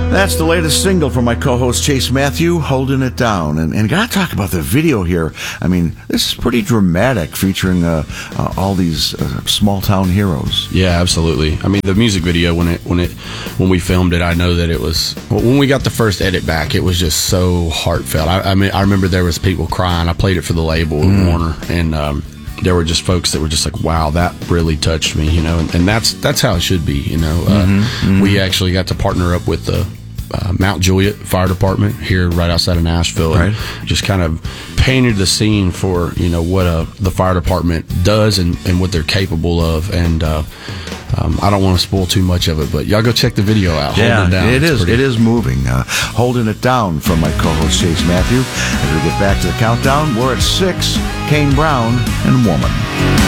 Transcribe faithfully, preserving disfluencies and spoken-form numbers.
That's the latest single from my co-host Chase Matthew, Holding It Down. And, and got to talk about the video here. I mean, this is pretty dramatic, featuring uh, uh, all these uh, small-town heroes. Yeah, absolutely. I mean, the music video, when it when it when we filmed it, I know that it was, when we got the first edit back, it was just so heartfelt. I, I mean, I remember there was people crying. I played it for the label, mm. Warner, and um, there were just folks that were just like, wow, that really touched me, you know, and, and that's that's how it should be, you know. Uh, mm-hmm, mm-hmm. We actually got to partner up with the uh, Mount Juliet Fire Department here right outside of Nashville, right. and just kind of painted the scene for, you know, what uh, the fire department does and, and what they're capable of, and uh, um, I don't want to spoil too much of it, but y'all go check the video out. Yeah, Holding It Down. it it's is. pretty- It is moving. Uh, Holding It Down from my co-host Chase Matthew. As we get back to the countdown, we're at six. Kane Brown and Woman.